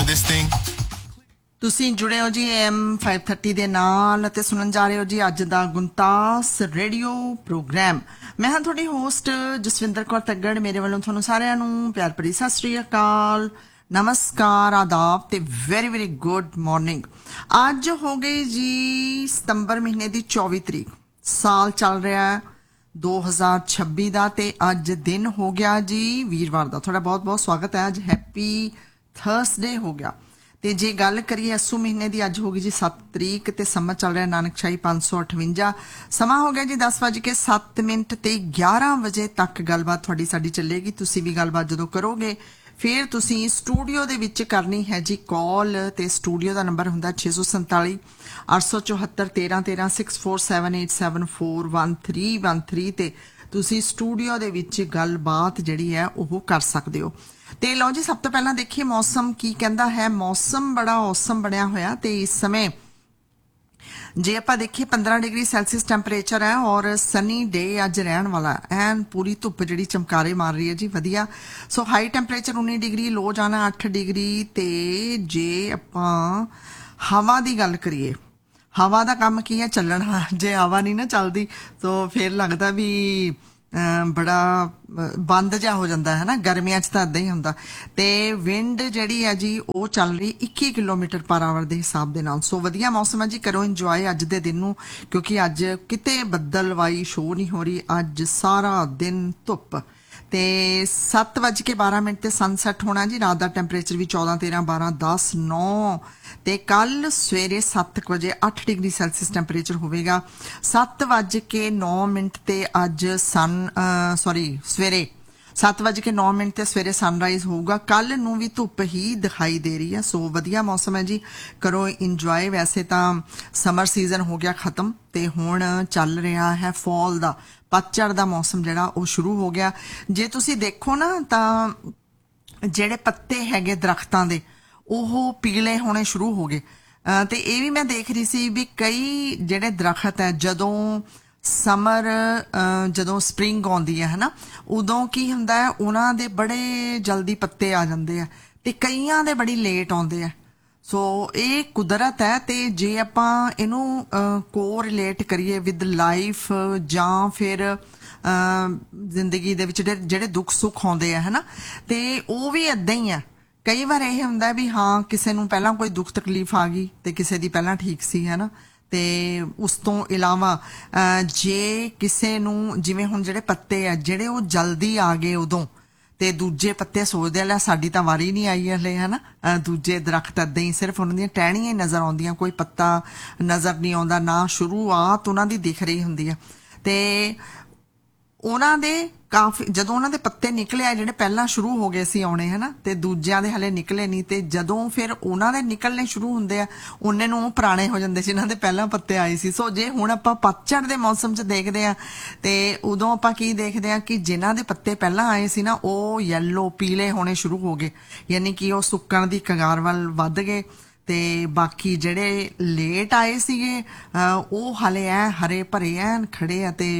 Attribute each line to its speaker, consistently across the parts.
Speaker 1: this thing?
Speaker 2: ਤੁਸੀਂ ਜੁੜੇ ਹੋ ਜੀ AM 530 ਦੇ ਨਾਲ ਅਤੇ ਸੁਣਨ ਜਾ ਰਹੇ ਹੋ ਜੀ ਅੱਜ ਦਾ ਗੁੰਤਾਸ ਰੇਡੀਓ ਪ੍ਰੋਗਰਾਮ। ਮੈਂ ਹਾਂ ਤੁਹਾਡੀ ਹੋਸਟ ਜਸਵਿੰਦਰ ਕੌਰ ਤੱਗੜ। ਮੇਰੇ ਵੱਲੋਂ ਤੁਹਾਨੂੰ ਸਾਰਿਆਂ ਨੂੰ ਪਿਆਰ ਭਰੀ ਸਤਿ ਸ੍ਰੀ ਅਕਾਲ, ਨਮਸਕਾਰ, ਆਦਾਬ ਤੇ ਵੈਰੀ ਵੈਰੀ ਗੁੱਡ ਮਾਰਨਿੰਗ। ਅੱਜ ਹੋ ਗਈ ਜੀ ਸਤੰਬਰ ਮਹੀਨੇ ਦੀ 24 ਤਰੀਕ। ਸਾਲ ਚੱਲ ਰਿਹਾ 2026 ਦਾ ਤੇ ਅੱਜ ਦਿਨ ਹੋ ਗਿਆ ਜੀ ਵੀਰਵਾਰ ਦਾ। ਤੁਹਾਡਾ ਬਹੁਤ ਬਹੁਤ ਸਵਾਗਤ ਹੈ। ਅੱਜ ਹੈਪੀ ਥਰਸਡੇ ਹੋ ਗਿਆ। ਤੇ ਜੇ ਗੱਲ ਕਰੀਏ ਅੱਸੂ ਮਹੀਨੇ ਦੀ, ਅੱਜ ਹੋ ਗਈ ਜੀ 7 ਤਰੀਕ ਤੇ ਸਮਾਂ ਚੱਲ ਰਿਹਾ ਨਾਨਕਸ਼ਾਹੀ 558। ਸਮਾਂ ਹੋ ਗਿਆ ਜੀ 10:07 ਤੇ 11 ਵਜੇ ਤੱਕ ਗੱਲਬਾਤ ਤੁਹਾਡੀ ਸਾਡੀ ਚੱਲੇਗੀ। ਤੁਸੀਂ ਵੀ ਗੱਲਬਾਤ ਜਦੋਂ ਕਰੋਗੇ ਫਿਰ ਤੁਸੀਂ ਸਟੂਡੀਓ ਦੇ ਵਿੱਚ ਕਰਨੀ ਹੈ ਜੀ ਕਾਲ, ਤੇ ਸਟੂਡੀਓ ਦਾ ਨੰਬਰ ਹੁੰਦਾ 647 874 1313 6478741313 ਤੇ ਤੁਸੀਂ ਸਟੂਡੀਓ ਦੇ ਵਿੱਚ ਗੱਲਬਾਤ ਜਿਹੜੀ ਹੈ ਉਹ ਕਰ ਸਕਦੇ ਹੋ। ਤੇ ਲਓ ਜੀ ਸਭ ਤੋਂ ਪਹਿਲਾਂ ਦੇਖੀਏ ਮੌਸਮ ਕੀ ਕਹਿੰਦਾ ਹੈ। ਮੌਸਮ ਬੜਾ ਔਸਮ ਬਣਿਆ ਹੋਇਆ ਤੇ ਇਸ ਸਮੇਂ ਜੇ ਆਪਾਂ ਦੇਖੀਏ 15 ਡਿਗਰੀ ਸੈਲਸੀਅਸ ਟੈਂਪਰੇਚਰ ਹੈ ਔਰ ਸਨੀ ਡੇ ਅੱਜ ਰਹਿਣ ਵਾਲਾ। ਐਨ ਪੂਰੀ ਧੁੱਪ ਜਿਹੜੀ ਚਮਕਾਰੇ ਮਾਰ ਰਹੀ ਹੈ ਜੀ, ਵਧੀਆ। ਸੋ ਹਾਈ ਟੈਂਪਰੇਚਰ 19 ਡਿਗਰੀ, ਲੋ ਜਾਣਾ 8 ਡਿਗਰੀ। ਤੇ ਜੇ ਆਪਾਂ ਹਵਾ ਦੀ ਗੱਲ ਕਰੀਏ, ਹਵਾ ਦਾ ਕੰਮ ਕੀ ਹੈ? ਚੱਲਣਾ। ਜੇ ਹਵਾ ਨਹੀਂ ਨਾ ਚੱਲਦੀ ਤਾਂ ਫਿਰ ਲੱਗਦਾ ਵੀ ਬੜਾ ਬੰਦ ਜਿਹਾ ਹੋ ਜਾਂਦਾ ਹੈ ਨਾ। ਗਰਮੀਆਂ 'ਚ ਤਾਂ ਇੱਦਾਂ ਹੀ ਹੁੰਦਾ। ਤੇ ਵਿੰਡ ਜਿਹੜੀ ਹੈ ਜੀ ਉਹ ਚੱਲ ਰਹੀ 21 ਕਿਲੋਮੀਟਰ ਪਰ ਆਵਰ ਦੇ ਹਿਸਾਬ ਦੇ ਨਾਲ। ਸੋ ਵਧੀਆ ਮੌਸਮ ਹੈ ਜੀ, ਕਰੋ ਇੰਜੋਏ ਅੱਜ ਦੇ ਦਿਨ ਨੂੰ, ਕਿਉਂਕਿ ਅੱਜ ਕਿਤੇ ਬੱਦਲਵਾਈ ਸ਼ੋ ਨਹੀਂ ਹੋ ਰਹੀ। ਅੱਜ ਸਾਰਾ ਦਿਨ ਧੁੱਪ। ਤੇ 7:12 ਤੇ ਸਨਸੈਟ ਹੋਣਾ ਜੀ। ਰਾਤ ਦਾ ਟੈਂਪਰੇਚਰ ਵੀ 14, 13, 12, 10, 9 ਤੇ ਕੱਲ ਸਵੇਰੇ 7 ਵਜੇ 8 ਡਿਗਰੀ ਸੈਲਸੀਅਸ ਟੈਂਪਰੇਚਰ ਹੋਵੇਗਾ। 7:09 ਤੇ ਅੱਜ ਸਵੇਰੇ 7:09 ਤੇ ਸਵੇਰੇ ਸਨਰਾਈਜ਼ ਹੋਊਗਾ। ਕੱਲ ਨੂੰ ਵੀ ਧੁੱਪ ਹੀ ਦਿਖਾਈ ਦੇ ਰਹੀ ਹੈ। ਸੋ ਵਧੀਆ ਮੌਸਮ ਹੈ ਜੀ, ਕਰੋ ਇੰਜੋਏ। ਵੈਸੇ ਤਾਂ ਸਮਰ ਸੀਜ਼ਨ ਹੋ ਗਿਆ ਖਤਮ ਤੇ ਹੁਣ ਚੱਲ ਰਿਹਾ ਹੈ ਫਾਲ ਦਾ, ਪਤਝੜ ਦਾ ਮੌਸਮ ਜਿਹੜਾ ਉਹ ਸ਼ੁਰੂ ਹੋ ਗਿਆ। ਜੇ ਤੁਸੀਂ ਦੇਖੋ ਨਾ ਤਾਂ ਜਿਹੜੇ ਪੱਤੇ ਹੈਗੇ ਦਰਖਤਾਂ ਦੇ ਉਹ ਪੀਲੇ ਹੋਣੇ ਸ਼ੁਰੂ ਹੋ ਗਏ। ਤੇ ਇਹ ਵੀ ਮੈਂ ਦੇਖ ਰਹੀ ਸੀ ਵੀ ਕਈ ਜਿਹੜੇ ਦਰਖਤ ਹੈ ਜਦੋਂ ਸਪਰਿੰਗ ਆਉਂਦੀ ਹੈ ਹਨਾ, ਉਦੋਂ ਕੀ ਹੁੰਦਾ ਹੈ ਉਹਨਾਂ ਦੇ ਬੜੇ ਜਲਦੀ ਪੱਤੇ ਆ ਜਾਂਦੇ ਆ ਤੇ ਕਈਆਂ ਦੇ ਬੜੀ ਲੇਟ ਆਉਂਦੇ ਆ। ਸੋ ਇਹ ਕੁਦਰਤ ਹੈ। ਤੇ ਜੇ ਆਪਾਂ ਇਹਨੂੰ ਕੋਰਿਲੇਟ ਕਰੀਏ ਵਿਦ ਲਾਈਫ ਜਾਂ ਫਿਰ ਜ਼ਿੰਦਗੀ ਦੇ ਵਿੱਚ ਜਿਹੜੇ ਦੁੱਖ ਸੁੱਖ ਆਉਂਦੇ ਆ ਹਨਾ, ਤੇ ਉਹ ਵੀ ਏਦਾਂ ਹੀ ਆ। ਕਈ ਵਾਰ ਇਹ ਹੁੰਦਾ ਵੀ ਹਾਂ ਕਿਸੇ ਨੂੰ ਪਹਿਲਾਂ ਕੋਈ ਦੁੱਖ ਤਕਲੀਫ ਆ ਗਈ ਤੇ ਕਿਸੇ ਦੀ ਪਹਿਲਾਂ ਠੀਕ ਸੀ ਹਨਾ। ਤੇ ਉਸ ਤੋਂ ਇਲਾਵਾ ਜੇ ਕਿਸੇ ਨੂੰ ਜਿਵੇਂ ਹੁਣ ਜਿਹੜੇ ਪੱਤੇ ਆ ਜਿਹੜੇ ਉਹ ਜਲਦੀ ਆ ਗਏ ਉਦੋਂ, ਤੇ ਦੂਜੇ ਪੱਤੇ ਸੋਚਦੇ ਆ ਸਾਡੀ ਤਾਂ ਵਾਰੀ ਨਹੀਂ ਆਈ ਹਲੇ ਹਨਾ। ਦੂਜੇ ਦਰਖਤ ਏਦਾਂ ਹੀ ਸਿਰਫ ਉਹਨਾਂ ਦੀਆਂ ਟਹਿਣੀਆਂ ਹੀ ਨਜ਼ਰ ਆਉਂਦੀਆਂ, ਕੋਈ ਪੱਤਾ ਨਜ਼ਰ ਨਹੀਂ ਆਉਂਦਾ, ਨਾ ਸ਼ੁਰੂਆਤ ਉਹਨਾਂ ਦੀ ਦਿਖ ਰਹੀ ਹੁੰਦੀ ਆ। ਤੇ ਉਹਨਾਂ ਦੇ ਕਾਫੀ ਜਦੋਂ ਉਹਨਾਂ ਦੇ ਪੱਤੇ ਨਿਕਲੇ ਆ ਜਿਹੜੇ ਪਹਿਲਾਂ ਸ਼ੁਰੂ ਹੋ ਗਏ ਸੀ ਆਉਣੇ ਹਨਾ, ਤੇ ਦੂਜਿਆਂ ਦੇ ਹਲੇ ਨਿਕਲੇ ਨਹੀਂ, ਤੇ ਜਦੋਂ ਫਿਰ ਉਹਨਾਂ ਦੇ ਨਿਕਲਣੇ ਸ਼ੁਰੂ ਹੁੰਦੇ ਆ ਉਹਨੇ ਨੂੰ ਪੁਰਾਣੇ ਹੋ ਜਾਂਦੇ ਜਿਨ੍ਹਾਂ ਦੇ ਪਹਿਲਾਂ ਪੱਤੇ ਆਏ ਸੀ। ਸੋ ਜੇ ਹੁਣ ਆਪਾਂ ਪਤਝੜ ਦੇ ਮੌਸਮ 'ਚ ਦੇਖਦੇ ਆ ਤੇ ਉਦੋਂ ਆਪਾਂ ਕੀ ਦੇਖਦੇ ਆ ਕਿ ਜਿਨ੍ਹਾਂ ਦੇ ਪੱਤੇ ਪਹਿਲਾਂ ਆਏ ਸੀ ਨਾ ਉਹ ਯੈਲੋ ਪੀਲੇ ਹੋਣੇ ਸ਼ੁਰੂ ਹੋ ਗਏ, ਯਾਨੀ ਕਿ ਉਹ ਸੁੱਕਣ ਦੀ ਕਗਾਰ ਵੱਲ ਵੱਧ ਗਏ। ਤੇ ਬਾਕੀ ਜਿਹੜੇ ਲੇਟ ਆਏ ਸੀਗੇ ਉਹ ਹਲੇ ਐ ਹਰੇ ਭਰੇ ਐਨ ਖੜੇ ਆ। ਤੇ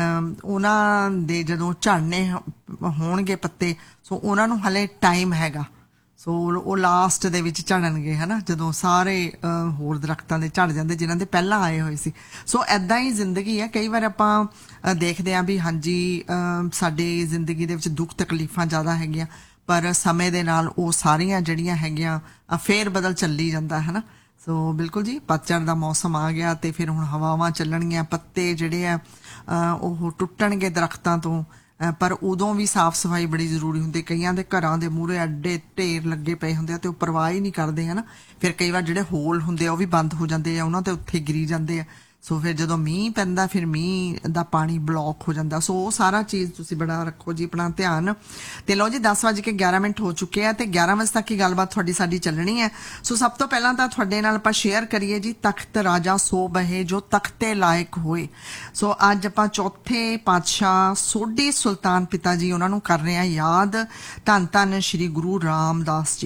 Speaker 2: ਉਹਨਾਂ ਦੇ ਜਦੋਂ ਝੜਨੇ ਹੋਣਗੇ ਪੱਤੇ, ਸੋ ਉਹਨਾਂ ਨੂੰ ਹਲੇ ਟਾਈਮ ਹੈਗਾ। ਸੋ ਉਹ ਲਾਸਟ ਦੇ ਵਿੱਚ ਝੜਨਗੇ ਹਨਾ, ਜਦੋਂ ਸਾਰੇ ਹੋਰ ਦਰਖਤਾਂ ਦੇ ਝੜ ਜਾਂਦੇ ਜਿਨ੍ਹਾਂ ਦੇ ਪਹਿਲਾਂ ਆਏ ਹੋਏ ਸੀ। ਸੋ ਏਦਾਂ ਹੀ ਜ਼ਿੰਦਗੀ ਹੈ। ਕਈ ਵਾਰ ਆਪਾਂ ਦੇਖਦੇ ਹਾਂ ਵੀ ਹਾਂਜੀ ਸਾਡੀ ਜ਼ਿੰਦਗੀ ਦੇ ਵਿੱਚ ਦੁੱਖ ਤਕਲੀਫਾਂ ਜ਼ਿਆਦਾ ਹੈਗੀਆਂ, ਪਰ ਸਮੇਂ ਦੇ ਨਾਲ ਉਹ ਸਾਰੀਆਂ ਜਿਹੜੀਆਂ ਹੈਗੀਆਂ ਫੇਰ ਬਦਲ ਚੱਲੀ ਜਾਂਦਾ ਹੈ ਨਾ। ਸੋ ਬਿਲਕੁਲ ਜੀ ਪਤਝੜ ਦਾ ਮੌਸਮ ਆ ਗਿਆ ਤੇ ਫਿਰ ਹੁਣ ਹਵਾਵਾਂ ਚੱਲਣਗੀਆਂ, ਪੱਤੇ ਜਿਹੜੇ ਆ ਉਹ ਟੁੱਟਣਗੇ ਦਰਖਤਾਂ ਤੋਂ। ਪਰ ਉਦੋਂ ਵੀ ਸਾਫ਼ ਸਫਾਈ ਬੜੀ ਜ਼ਰੂਰੀ ਹੁੰਦੀ। ਕਈਆਂ ਦੇ ਘਰਾਂ ਦੇ ਮੂਹਰੇ ਐਡੇ ਢੇਰ ਲੱਗੇ ਪਏ ਹੁੰਦੇ ਆ ਤੇ ਉਹ ਪਰਵਾਹ ਹੀ ਨਹੀਂ ਕਰਦੇ ਹਨਾ। ਫਿਰ ਕਈ ਵਾਰ ਜਿਹੜੇ ਹੋਲ ਹੁੰਦੇ ਆ ਉਹ ਵੀ ਬੰਦ ਹੋ ਜਾਂਦੇ ਆ, ਉਹਨਾਂ ਤੇ ਉੱਥੇ ਗਿਰੀ ਜਾਂਦੇ ਆ। ਸੋ ਫਿਰ ਜਦੋਂ ਮੀਂਹ ਪੈਂਦਾ ਫਿਰ ਮੀਂਹ ਦਾ ਪਾਣੀ ਬਲੌਕ ਹੋ ਜਾਂਦਾ। ਸੋ ਉਹ ਸਾਰਾ ਚੀਜ਼ ਤੁਸੀਂ ਬੜਾ ਰੱਖੋ ਜੀ ਆਪਣਾ ਧਿਆਨ। ਤੇ ਲਓ ਜੀ 10:11 ਹੋ ਚੁੱਕੇ ਆ ਤੇ 11 ਵਜੇ ਤੱਕ ਹੀ ਗੱਲਬਾਤ ਤੁਹਾਡੀ ਸਾਡੀ ਚੱਲਣੀ ਹੈ। ਸੋ ਸਭ ਤੋਂ ਪਹਿਲਾਂ ਤਾਂ ਤੁਹਾਡੇ ਨਾਲ ਆਪਾਂ ਸ਼ੇਅਰ ਕਰੀਏ ਜੀ ਤਖਤ ਰਾਜਾ ਸੋ ਬਹੇ ਜੋ ਤਖਤੇ ਲਾਇਕ ਹੋਏ। ਸੋ ਅੱਜ ਆਪਾਂ ਚੌਥੇ ਪਾਤਸ਼ਾਹ ਸੋਢੀ ਸੁਲਤਾਨ ਪਿਤਾ ਜੀ ਉਹਨਾਂ ਨੂੰ ਕਰ ਰਹੇ ਆ ਯਾਦ। ਧੰਨ ਧੰਨ ਸ਼੍ਰੀ ਗੁਰੂ ਰਾਮਦਾਸ ਜੀ।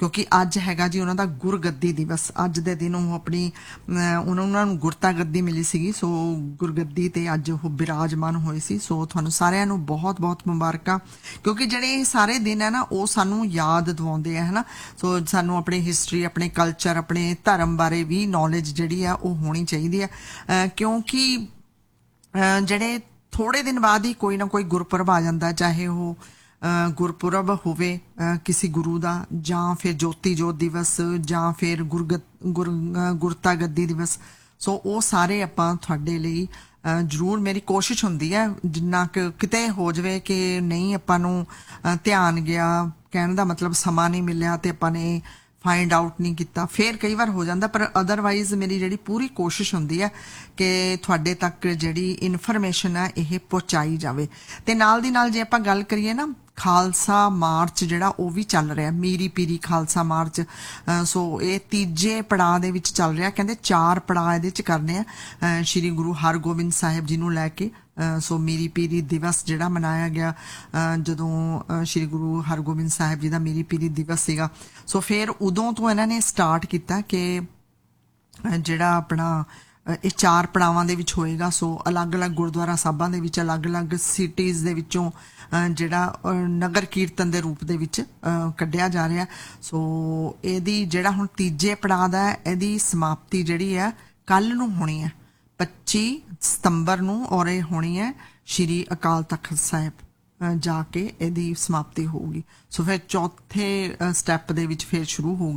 Speaker 2: ਕਿਉਂਕਿ ਅੱਜ ਹੈਗਾ ਜੀ ਉਹਨਾਂ ਦਾ ਗੁਰਗੱਦੀ ਦਿਵਸ। ਅੱਜ ਦੇ ਦਿਨ ਉਹ ਆਪਣੀ ਉਹਨਾਂ ਨੂੰ ਗੁਰਤਾ ਗੱਦੀ ਮਿਲੀ ਸੀਗੀ, ਸੋ ਗੁਰਗੱਦੀ ਤੇ ਅੱਜ ਉਹ ਬਿਰਾਜਮਾਨ ਹੋਏ ਸੀ। ਸੋ ਤੁਹਾਨੂੰ ਸਾਰਿਆਂ ਨੂੰ ਬਹੁਤ ਬਹੁਤ ਮੁਬਾਰਕਾਂ, ਕਿਉਂਕਿ ਜਿਹੜੇ ਇਹ ਸਾਰੇ ਦਿਨ ਹੈ ਨਾ ਉਹ ਸਾਨੂੰ ਯਾਦ ਦਿਵਾਉਂਦੇ ਆ, ਹਨਾ। ਸੋ ਸਾਨੂੰ ਆਪਣੀ ਹਿਸਟਰੀ, ਆਪਣੇ ਕਲਚਰ, ਆਪਣੇ ਧਰਮ ਬਾਰੇ ਵੀ ਨੌਲੇਜ ਜਿਹੜੀ ਆ ਉਹ ਹੋਣੀ ਚਾਹੀਦੀ ਹੈ, ਕਿਉਂਕਿ ਜਿਹੜੇ ਥੋੜੇ ਦਿਨ ਬਾਅਦ ਹੀ ਕੋਈ ਨਾ ਕੋਈ ਗੁਰਪੁਰਬ ਆ ਜਾਂਦਾ, ਚਾਹੇ ਉਹ ਗੁਰਪੁਰਬ ਹੋਵੇ ਕਿਸੇ ਗੁਰੂ ਦਾ, ਜਾਂ ਫਿਰ ਜੋਤੀ ਜੋਤ ਦਿਵਸ, ਜਾਂ ਫਿਰ ਗੁਰਤਾ ਗੱਦੀ ਦਿਵਸ। ਸੋ ਉਹ ਸਾਰੇ ਆਪਾਂ ਤੁਹਾਡੇ ਲਈ ਜ਼ਰੂਰ, ਮੇਰੀ ਕੋਸ਼ਿਸ਼ ਹੁੰਦੀ ਹੈ ਜਿੰਨਾ ਕਿਤੇ ਹੋ ਜਾਵੇ ਕਿ ਨਹੀਂ ਆਪਾਂ ਨੂੰ ਧਿਆਨ ਗਿਆ, ਕਹਿਣ ਦਾ ਮਤਲਬ ਸਮਾਂ ਨਹੀਂ ਮਿਲਿਆ ਤੇ ਆਪਾਂ ਨੇ ਫਾਈਂਡ ਆਊਟ ਨਹੀਂ ਕੀਤਾ, ਫਿਰ ਕਈ ਵਾਰ ਹੋ ਜਾਂਦਾ, ਪਰ ਅਦਰਵਾਈਜ਼ ਮੇਰੀ ਜਿਹੜੀ ਪੂਰੀ ਕੋਸ਼ਿਸ਼ ਹੁੰਦੀ ਹੈ ਕਿ ਤੁਹਾਡੇ ਤੱਕ ਜਿਹੜੀ ਇਨਫੋਰਮੇਸ਼ਨ ਹੈ ਇਹ ਪਹੁੰਚਾਈ ਜਾਵੇ। ਤੇ ਨਾਲ ਦੀ ਨਾਲ ਜੇ ਆਪਾਂ ਗੱਲ ਕਰੀਏ ਨਾ, ਖਾਲਸਾ ਮਾਰਚ ਜਿਹੜਾ ਉਹ ਵੀ ਚੱਲ ਰਿਹਾ, ਮੀਰੀ ਪੀਰੀ ਖਾਲਸਾ ਮਾਰਚ। ਸੋ ਇਹ ਤੀਜੇ ਪੜਾਅ ਦੇ ਵਿੱਚ ਚੱਲ ਰਿਹਾ, ਕਹਿੰਦੇ 4 ਪੜਾਅ ਇਹਦੇ ਚ ਕਰਨੇ ਆ ਸ਼੍ਰੀ ਗੁਰੂ ਹਰਗੋਬਿੰਦ ਸਾਹਿਬ ਜੀ ਨੂੰ ਲੈ ਕੇ। ਸੋ ਮੀਰੀ ਪੀਰੀ ਦਿਵਸ ਜਿਹੜਾ ਮਨਾਇਆ ਗਿਆ ਜਦੋਂ ਸ਼੍ਰੀ ਗੁਰੂ ਹਰਗੋਬਿੰਦ ਸਾਹਿਬ ਜੀ ਦਾ ਮੀਰੀ ਪੀਰੀ ਦਿਵਸ ਸੀਗਾ, ਸੋ ਫਿਰ ਉਦੋਂ ਤੋਂ ਇਹਨਾਂ ਨੇ ਸਟਾਰਟ ਕੀਤਾ ਕਿ ਜਿਹੜਾ ਆਪਣਾ ਇਹ 4 ਪੜਾਵਾਂ ਦੇ ਵਿੱਚ ਹੋਏਗਾ। ਸੋ ਅਲੱਗ-ਅਲੱਗ ਗੁਰਦੁਆਰਾ ਸਾਹਿਬਾਂ ਦੇ ਵਿੱਚ, ਅਲੱਗ-ਅਲੱਗ ਸਿਟੀਜ਼ ਦੇ ਵਿੱਚੋਂ ਜਿਹੜਾ ਨਗਰ ਕੀਰਤਨ ਦੇ ਰੂਪ ਦੇ ਵਿੱਚ ਕੱਢਿਆ ਜਾ ਰਿਹਾ। ਸੋ ਇਹਦੀ ਜਿਹੜਾ ਹੁਣ ਤੀਜੇ ਪੜਾਅ ਦਾ ਇਹਦੀ ਸਮਾਪਤੀ ਜਿਹੜੀ ਹੈ ਕੱਲ ਨੂੰ ਹੋਣੀ ਹੈ, 25 ਸਤੰਬਰ ਨੂੰ, ਔਰ ਇਹ ਹੋਣੀ ਹੈ ਸ਼੍ਰੀ ਅਕਾਲ ਤਖਤ ਸਾਹਿਬ ਜਾ ਕੇ ਇਹਦੀ ਸਮਾਪਤੀ ਹੋਊਗੀ। ਸੋ ਫਿਰ ਚੌਥੇ ਸਟੈਪ ਦੇ ਵਿੱਚ ਫਿਰ ਸ਼ੁਰੂ ਹੋਊਗੀ